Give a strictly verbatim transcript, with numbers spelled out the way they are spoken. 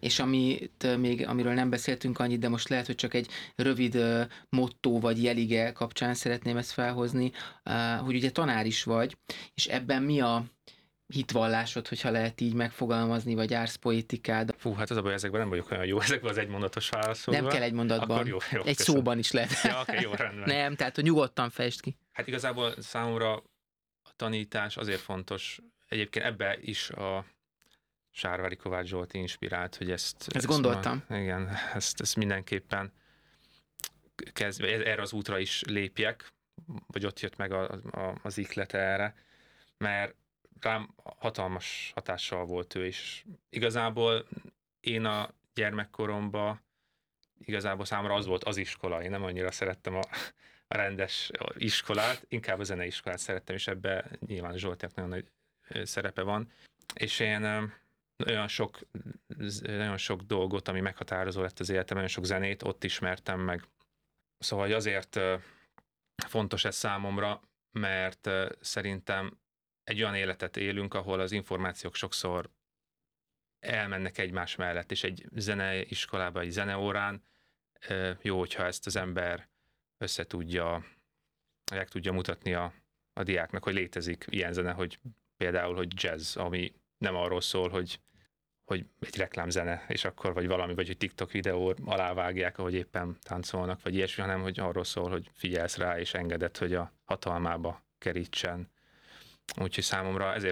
És amit még, amiről nem beszéltünk annyit, de most lehet, hogy csak egy rövid uh, motto vagy jelige kapcsán szeretném ezt felhozni, uh, hogy ugye tanár is vagy, és ebben mi a hitvallásod, hogyha lehet így megfogalmazni, vagy árszpoétikád? Fú, hát az a baj, ezekben nem vagyok olyan jó, ezekben az egymondatos válaszokban. Nem kell egy mondatban. Akkor jó, jó, egy köszönöm. szóban is lehet. Ja, oké, jó, rendben. Nem, tehát hogy nyugodtan fejtsd ki. Hát igazából számomra a tanítás azért fontos, egyébként ebbe is a Sárvári Kovács Zsolti inspirált, hogy ezt... Ezt ezt gondoltam. Ma, igen, ezt, ezt mindenképpen kezdve, erre az útra is lépjek, vagy ott jött meg a, a, az iklete erre, mert rám hatalmas hatással volt ő, és igazából én a gyermekkoromban igazából számomra az volt az iskola, én nem annyira szerettem a, a rendes iskolát, inkább a zeneiskolát szerettem, és ebben nyilván Zsoltiak nagyon nagy szerepe van, és én olyan sok, nagyon sok dolgot, ami meghatározó lett az életem, nagyon sok zenét ott ismertem meg. Szóval azért fontos ez számomra, mert szerintem egy olyan életet élünk, ahol az információk sokszor elmennek egymás mellett, és egy zeneiskolában, egy zeneórán jó, hogyha ezt az ember összetudja, meg tudja mutatni a, a diáknak, hogy létezik ilyen zene, hogy például, hogy jazz, ami nem arról szól, hogy, hogy egy reklámzene, és akkor vagy valami, vagy hogy TikTok videó alávágják, ahogy éppen táncolnak, vagy ilyesmi, hanem hogy arról szól, hogy figyelsz rá, és engeded, hogy a hatalmába kerítsen. Úgyhogy számomra ezért